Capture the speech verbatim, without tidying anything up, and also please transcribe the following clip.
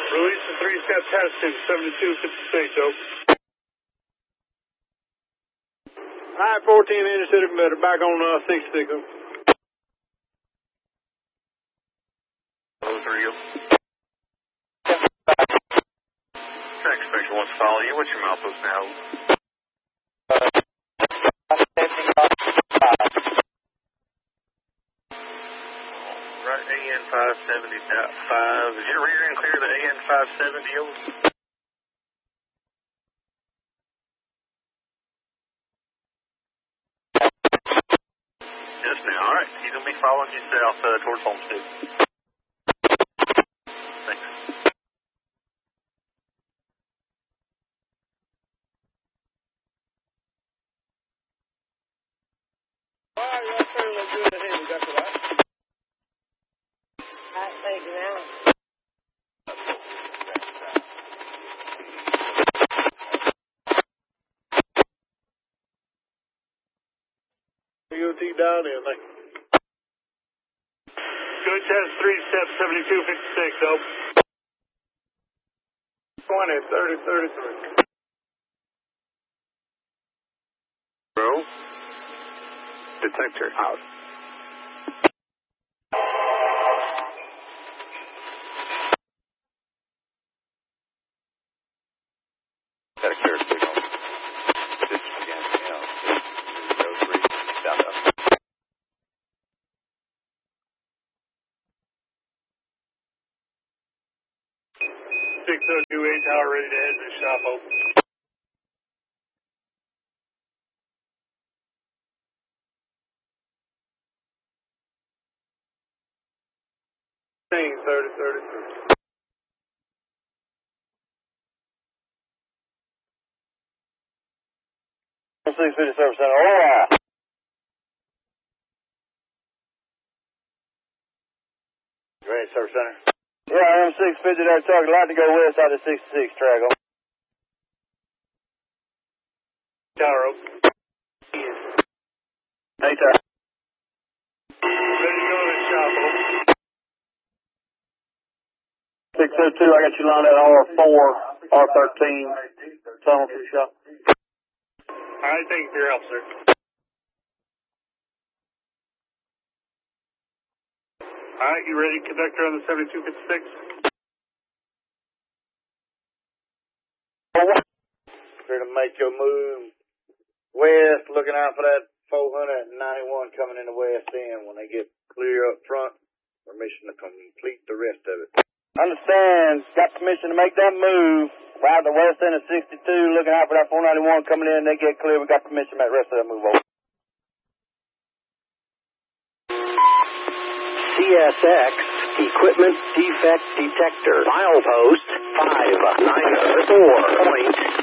Release the three-step testing, seventy-two fifty-six, over. Alright, fourteen inches to the committer, back on uh, sixty-six. Oh, three, oh. Track inspection wants to follow you. What's your milepost now? Right, A N five seventy point five. Is your rear end clear to A N five seventy, over? Just now, alright. He's going to be following you south uh, towards Homestead. Thanks. Alright, you're fairly good ahead, we got the light. Alright, thank you now. D O T down in, thank you. Good test, three-step, seventy-two fifty-six, over. twenty, thirty, thirty-three. Bro. Detector out. Detector signal. This again, you know, zero three, down up. six oh two eight tower ready to head to the shop, over. thirty, thirty-three. six fifty Service Center, alright. Great, Service Center. Yeah, M six fifty there, target light to go west out of sixty-six track. Tower, over. Hey, tower. Ready to go to the shop, over. six oh two, I got you lined at R four, R thirteen, tunnel to the shop. Alright, thank you for your help, sir. Alright, you ready, conductor, on the seventy-two fifty-six? Try to make your move west, looking out for that four ninety-one coming in the west end. When they get clear up front, permission to complete the rest of it. Understand, got permission to make that move. Right the west end of sixty-two, looking out for that four ninety-one coming in. They get clear, we got permission to make the rest of that move over. C S X Equipment Defect Detector, milepost five nine four point